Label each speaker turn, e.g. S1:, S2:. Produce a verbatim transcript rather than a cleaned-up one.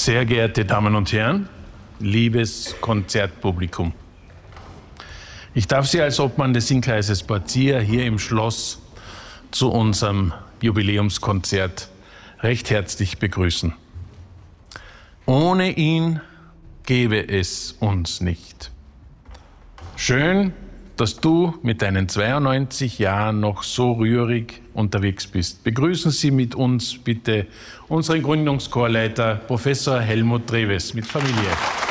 S1: Sehr geehrte Damen und Herren, liebes Konzertpublikum. Ich darf Sie als Obmann des Singkreises Bad Sierr hier im Schloss zu unserem Jubiläumskonzert recht herzlich begrüßen. Ohne ihn gäbe es uns nicht. Schön, dass du mit deinen zweiundneunzig Jahren noch so rührig unterwegs bist. Begrüßen Sie mit uns bitte unseren Gründungschorleiter Professor Helmut Treves mit Familie.